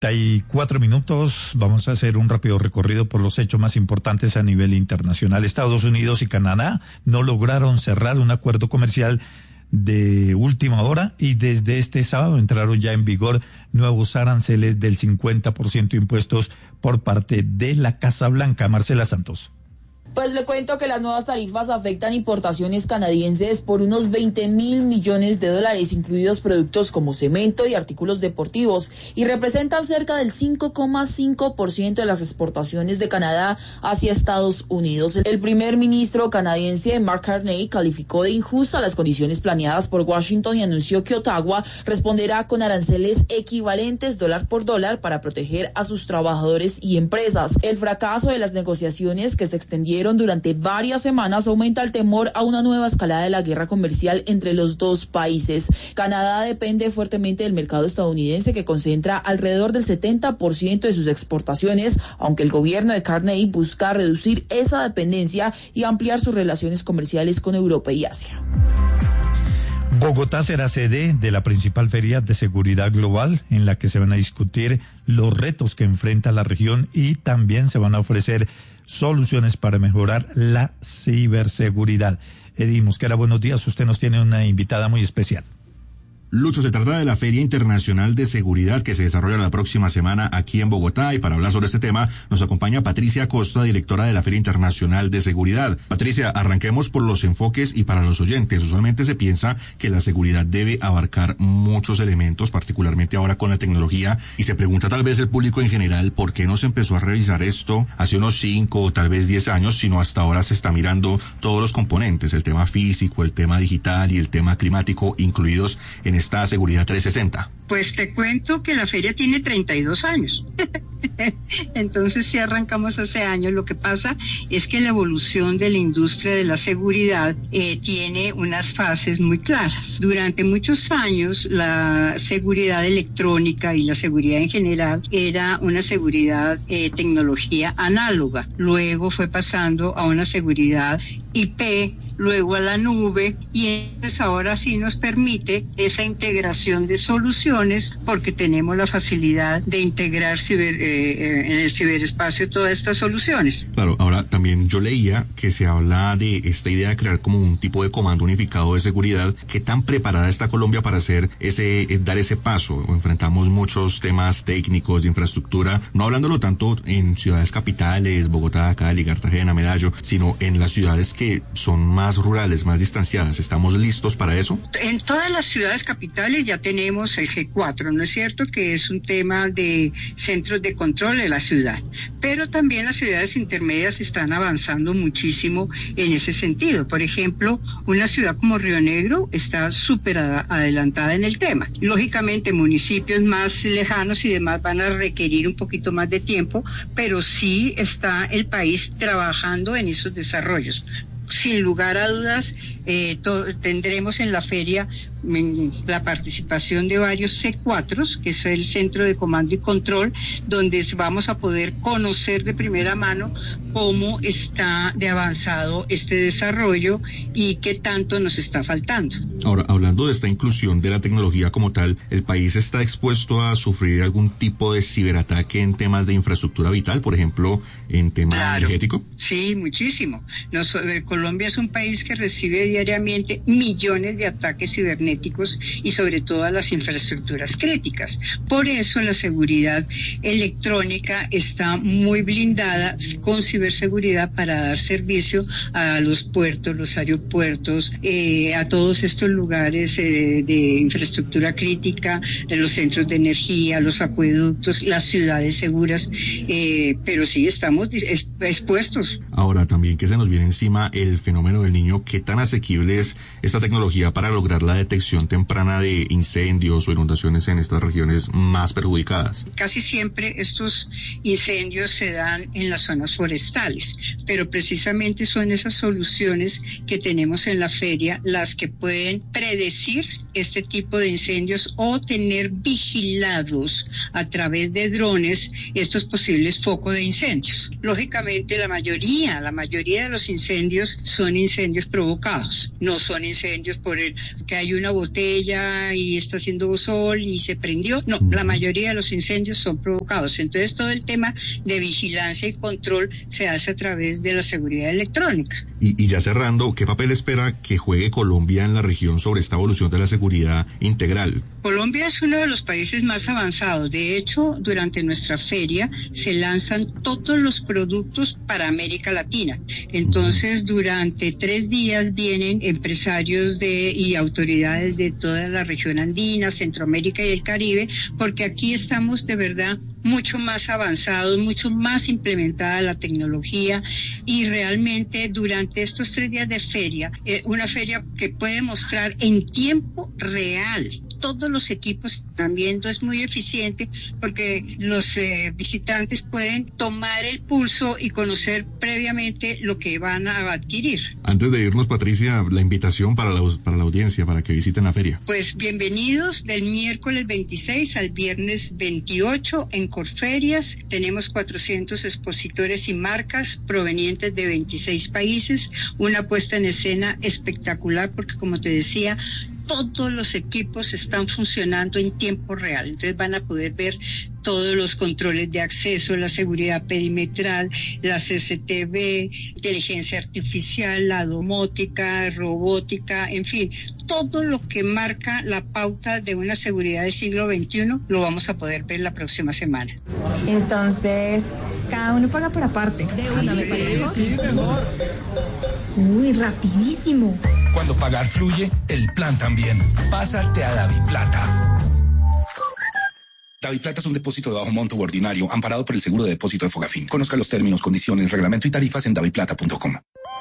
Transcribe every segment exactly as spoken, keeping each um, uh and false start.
Hay cuatro minutos, vamos a hacer un rápido recorrido por los hechos más importantes a nivel internacional. Estados Unidos y Canadá no lograron cerrar un acuerdo comercial de última hora y desde este sábado entraron ya en vigor nuevos aranceles del cincuenta por ciento impuestos por parte de la Casa Blanca. Marcela Santos. Pues le cuento que las nuevas tarifas afectan importaciones canadienses por unos veinte mil millones de dólares, incluidos productos como cemento y artículos deportivos, y representan cerca del cinco coma cinco por ciento de las exportaciones de Canadá hacia Estados Unidos. El primer ministro canadiense, Mark Carney, calificó de injusta las condiciones planeadas por Washington y anunció que Ottawa responderá con aranceles equivalentes dólar por dólar para proteger a sus trabajadores y empresas. El fracaso de las negociaciones, que se extendieron durante varias semanas, aumenta el temor a una nueva escalada de la guerra comercial entre los dos países. Canadá depende fuertemente del mercado estadounidense, que concentra alrededor del setenta por ciento de sus exportaciones, aunque el gobierno de Carney busca reducir esa dependencia y ampliar sus relaciones comerciales con Europa y Asia. Bogotá será sede de la principal feria de seguridad global, en la que se van a discutir los retos que enfrenta la región y también se van a ofrecer soluciones para mejorar la ciberseguridad. Eddie Mosquera, buenos días. Usted nos tiene una invitada muy especial. Lucho, se trata de la Feria Internacional de Seguridad que se desarrolla la próxima semana aquí en Bogotá, y para hablar sobre este tema nos acompaña Patricia Costa, directora de la Feria Internacional de Seguridad. Patricia, arranquemos por los enfoques y para los oyentes. Usualmente se piensa que la seguridad debe abarcar muchos elementos, particularmente ahora con la tecnología, y se pregunta tal vez el público en general por qué no se empezó a revisar esto hace unos cinco o tal vez diez años, sino hasta ahora se está mirando todos los componentes, el tema físico, el tema digital y el tema climático, incluidos en esta seguridad trescientos sesenta. Pues te cuento que la feria tiene treinta y dos años. Entonces, si arrancamos hace años, lo que pasa es que la evolución de la industria de la seguridad eh, tiene unas fases muy claras. Durante muchos años, la seguridad electrónica y la seguridad en general era una seguridad eh, tecnología análoga. Luego fue pasando a una seguridad I P, luego a la nube, y entonces ahora sí nos permite esa integración de soluciones, porque tenemos la facilidad de integrar ciber, eh, en el ciberespacio todas estas soluciones. Claro, ahora también yo leía que se habla de esta idea de crear como un tipo de comando unificado de seguridad. ¿Qué tan preparada está Colombia para hacer ese, dar ese paso? Enfrentamos muchos temas técnicos de infraestructura, no hablándolo tanto en ciudades capitales, Bogotá, Cali, Cartagena, Medallo, sino en las ciudades que son más rurales, más distanciadas. ¿Estamos listos para eso? En todas las ciudades capitales ya tenemos el G cuatro, ¿no es cierto? Que es un tema de centros de control de la ciudad. Pero también las ciudades intermedias están avanzando muchísimo en ese sentido. Por ejemplo, una ciudad como Río Negro está súper adelantada en el tema. Lógicamente, municipios más lejanos y demás van a requerir un poquito más de tiempo, pero sí está el país trabajando en esos desarrollos. Sin lugar a dudas, eh, to- tendremos en la feria la participación de varios C cuatro, que es el Centro de Comando y Control, donde vamos a poder conocer de primera mano cómo está de avanzado este desarrollo y qué tanto nos está faltando. Ahora, hablando de esta inclusión de la tecnología como tal, ¿el país está expuesto a sufrir algún tipo de ciberataque en temas de infraestructura vital, por ejemplo, en tema Claro. energético? Sí, muchísimo. Nos, eh, Colombia es un país que recibe diariamente millones de ataques cibernéticos y sobre todo a las infraestructuras críticas. Por eso la seguridad electrónica está muy blindada con ciberseguridad para dar servicio a los puertos, los aeropuertos, eh, a todos estos lugares eh, de infraestructura crítica, de los centros de energía, los acueductos, las ciudades seguras, eh, pero sí estamos dis- expuestos. Ahora, también que se nos viene encima el fenómeno del Niño, ¿qué tan asequible es esta tecnología para lograr la detección temprana de incendios o inundaciones en estas regiones más perjudicadas? Casi siempre estos incendios se dan en las zonas forestales, pero precisamente son esas soluciones que tenemos en la feria las que pueden predecir este tipo de incendios o tener vigilados a través de drones estos posibles focos de incendios. Lógicamente la mayoría, la mayoría de los incendios son incendios provocados, no son incendios por el que hay una botella y está haciendo sol y se prendió, no, la mayoría de los incendios son provocados. Entonces todo el tema de vigilancia y control se hace a través de la seguridad electrónica. Y, y ya cerrando, ¿qué papel espera que juegue Colombia en la región sobre esta evolución de la seguridad integral? Colombia es uno de los países más avanzados. De hecho, durante nuestra feria se lanzan todos los productos para América Latina. Entonces, durante tres días vienen empresarios de y autoridades de toda la región andina, Centroamérica y el Caribe, porque aquí estamos de verdad mucho más avanzados, mucho más implementada la tecnología, y realmente durante estos tres días de feria, eh, una feria que puede mostrar en tiempo real todos los equipos están viendo, es muy eficiente porque los eh, visitantes pueden tomar el pulso y conocer previamente lo que van a adquirir. Antes de irnos, Patricia, la invitación para la, para la audiencia, para que visiten la feria. Pues bienvenidos del miércoles veintiséis al viernes veintiocho en Corferias. Tenemos cuatrocientos expositores y marcas provenientes de veintiséis países, una puesta en escena espectacular porque, como te decía, todos los equipos están funcionando en tiempo real. Entonces van a poder ver todos los controles de acceso, la seguridad perimetral, la C C T V, inteligencia artificial, la domótica, robótica, en fin, todo lo que marca la pauta de una seguridad del siglo veintiuno lo vamos a poder ver la próxima semana. Entonces, cada uno paga por aparte. De una, me parece. Sí, mejor. Uy, rapidísimo. Cuando pagar fluye, el plan también. Pásate a DaviPlata. DaviPlata es un depósito de bajo monto ordinario amparado por el seguro de depósito de Fogafín. Conozca los términos, condiciones, reglamento y tarifas en daviplata punto com.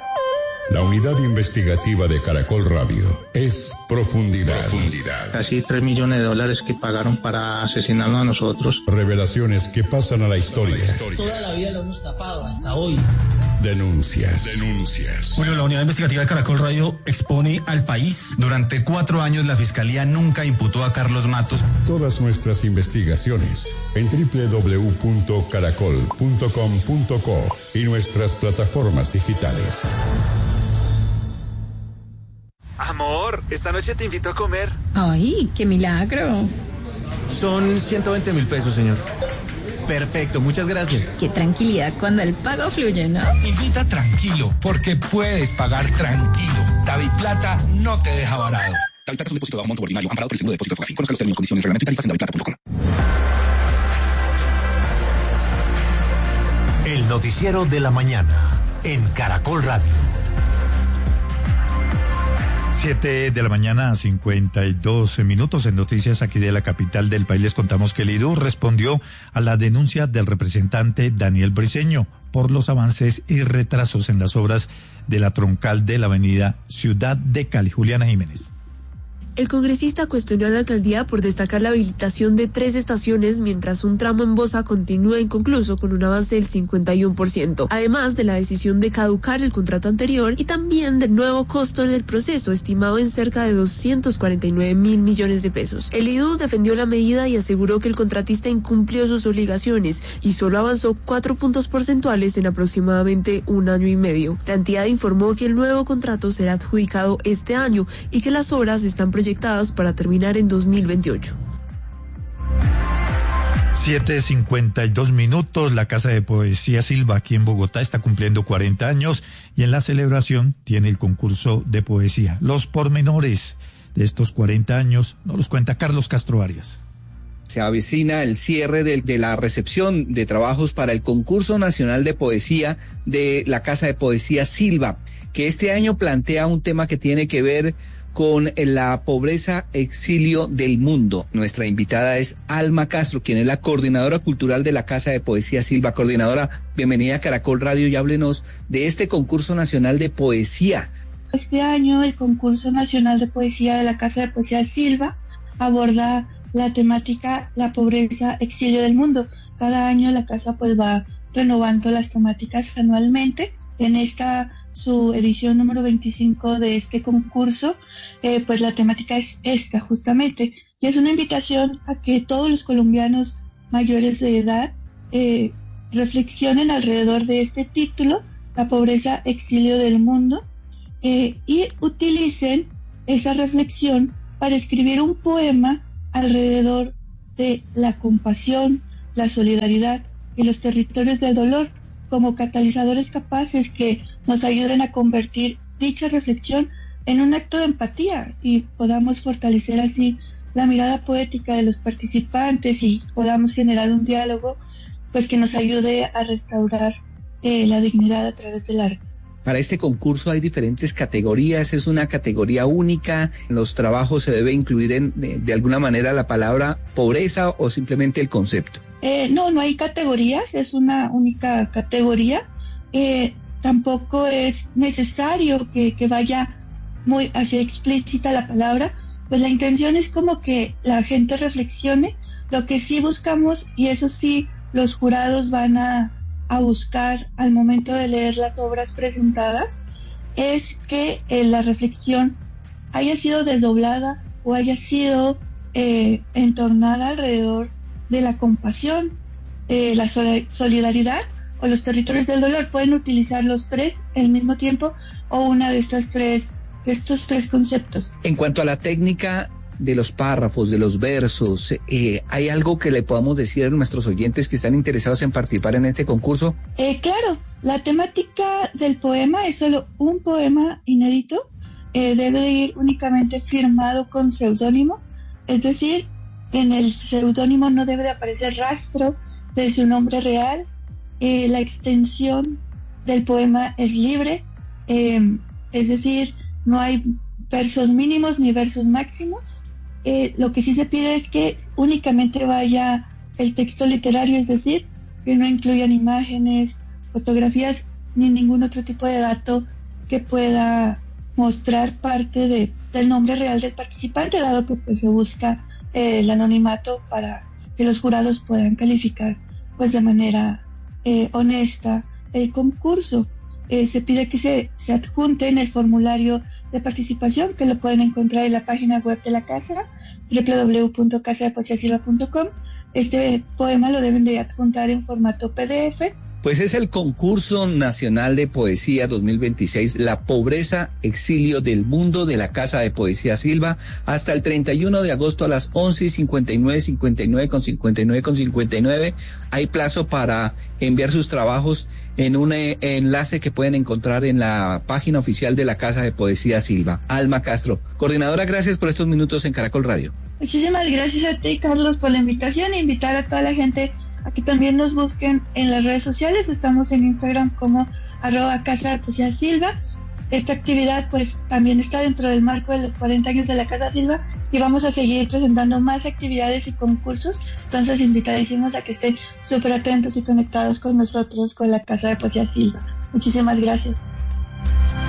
La unidad investigativa de Caracol Radio es Profundidad. Profundidad. Casi tres millones de dólares que pagaron para asesinarnos a nosotros. Revelaciones que pasan a la historia. Toda la vida lo hemos tapado hasta hoy. Denuncias. Denuncias. Julio, la unidad investigativa de Caracol Radio expone al país. Durante cuatro años la Fiscalía nunca imputó a Carlos Matos. Todas nuestras investigaciones en doble u doble u doble u punto caracol punto com punto co y nuestras plataformas digitales. Amor, esta noche te invito a comer. Ay, qué milagro. Son ciento veinte mil pesos, señor. Perfecto, muchas gracias. Qué tranquilidad cuando el pago fluye, ¿no? Invita tranquilo, porque puedes pagar tranquilo. DaviPlata no te deja varado. DaviPlata es un depósito de bajo monto ordinario amparado por el seguro de depósito de Fogafín. Conozca los términos, condiciones, reglamento y tarifas en daviplata punto com. El noticiero de la mañana en Caracol Radio. Siete de la mañana, cincuenta y dos minutos. En noticias aquí de la capital del país les contamos que el I D U respondió a la denuncia del representante Daniel Briceño por los avances y retrasos en las obras de la troncal de la avenida Ciudad de Cali. Juliana Jiménez. El congresista cuestionó a la alcaldía por destacar la habilitación de tres estaciones mientras un tramo en Bosa continúa inconcluso con un avance del cincuenta y uno por ciento, además de la decisión de caducar el contrato anterior y también del nuevo costo en el proceso, estimado en cerca de doscientos cuarenta y nueve mil millones de pesos. El I D U defendió la medida y aseguró que el contratista incumplió sus obligaciones y solo avanzó cuatro puntos porcentuales en aproximadamente un año y medio. La entidad informó que el nuevo contrato será adjudicado este año y que las obras están proyectadas para terminar en dos mil veintiocho. siete cincuenta y dos minutos. La Casa de Poesía Silva aquí en Bogotá está cumpliendo cuarenta años y en la celebración tiene el concurso de poesía. Los pormenores de estos cuarenta años nos los cuenta Carlos Castro Arias. Se avecina el cierre de, de la recepción de trabajos para el concurso nacional de poesía de la Casa de Poesía Silva, que este año plantea un tema que tiene que ver con la pobreza exilio del mundo. Nuestra invitada es Alma Castro, quien es la coordinadora cultural de la Casa de Poesía Silva. Coordinadora, bienvenida a Caracol Radio y háblenos de este concurso nacional de poesía. Este año el concurso nacional de poesía de la Casa de Poesía Silva aborda la temática la pobreza exilio del mundo. Cada año la casa pues va renovando las temáticas anualmente. En esta su edición número veinticinco de este concurso, eh, pues la temática es esta justamente, y es una invitación a que todos los colombianos mayores de edad eh, reflexionen alrededor de este título, la pobreza exilio del mundo, eh, y utilicen esa reflexión para escribir un poema alrededor de la compasión, la solidaridad y los territorios del dolor como catalizadores capaces que nos ayuden a convertir dicha reflexión en un acto de empatía y podamos fortalecer así la mirada poética de los participantes y podamos generar un diálogo pues que nos ayude a restaurar eh, la dignidad a través del arte. Para este concurso hay diferentes categorías, es una categoría única, en los trabajos se debe incluir en, de, de alguna manera la palabra pobreza o simplemente el concepto. Eh, no, no hay categorías, es una única categoría, eh, tampoco es necesario que, que vaya muy así explícita la palabra, pues la intención es como que la gente reflexione. Lo que sí buscamos, y eso sí los jurados van a a buscar al momento de leer las obras presentadas, es que eh, la reflexión haya sido desdoblada o haya sido eh, entornada alrededor de la compasión, eh, la sol- solidaridad o los territorios del dolor. Pueden utilizar los tres al mismo tiempo o una de estas tres, de estos tres conceptos. En cuanto a la técnica de los párrafos, de los versos, eh, ¿hay algo que le podamos decir a nuestros oyentes que están interesados en participar en este concurso? Eh, claro, la temática del poema es solo un poema inédito, eh, debe de ir únicamente firmado con seudónimo, es decir, en el seudónimo no debe de aparecer rastro de su nombre real, eh, la extensión del poema es libre, eh, es decir, no hay versos mínimos ni versos máximos. Eh, lo que sí se pide es que únicamente vaya el texto literario, es decir, que no incluyan imágenes, fotografías ni ningún otro tipo de dato que pueda mostrar parte de, del nombre real del participante, dado que pues se busca eh, el anonimato para que los jurados puedan calificar pues de manera eh, honesta el concurso. Eh, se pide que se, se adjunte en el formulario de participación, que lo pueden encontrar en la página web de la casa, doble u doble u doble u punto casa de poesía silva punto com. Este poema lo deben de adjuntar en formato P D F. Pues es el Concurso Nacional de Poesía dos mil veintiséis, La Pobreza, Exilio del Mundo, de la Casa de Poesía Silva, hasta el treinta y uno de agosto a las once y cincuenta y nueve, cincuenta y nueve con cincuenta y nueve con cincuenta y nueve. Hay plazo para enviar sus trabajos en un eh, enlace que pueden encontrar en la página oficial de la Casa de Poesía Silva. Alma Castro, coordinadora, gracias por estos minutos en Caracol Radio. Muchísimas gracias a ti, Carlos, por la invitación e invitar a toda la gente a que también nos busquen en las redes sociales. Estamos en Instagram como arroba Casa de Poesía Silva. Esta actividad pues también está dentro del marco de los cuarenta años de la Casa Silva y vamos a seguir presentando más actividades y concursos. Entonces invitadísimos a que estén súper atentos y conectados con nosotros, con la Casa de Poesía Silva. Muchísimas gracias.